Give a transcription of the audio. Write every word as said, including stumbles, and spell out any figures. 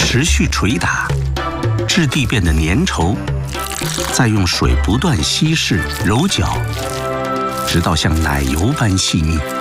持续捶打，质地变得粘稠，再用水不断稀释揉搅，直到像奶油般细腻。